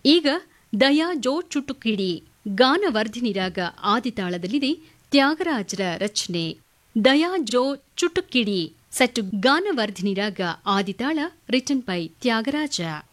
ಈಗ ದಯಾ ಜೋ ಚುಟುಕಿಡಿ ಗಾನವರ್ಧಿನಿ ರಾಗ ಆದಿತಾಳದಲ್ಲಿದೆ. ತ್ಯಾಗರಾಜರ ರಚನೆ. ದಯಾ ಜೋ ಚುಟುಕಿಡಿ ಸೆಟ್ ಗಾನವರ್ಧಿನಿ ರಾಗ ಆದಿತಾಳ ರಿಟನ್ ಬೈ ತ್ಯಾಗರಾಜ.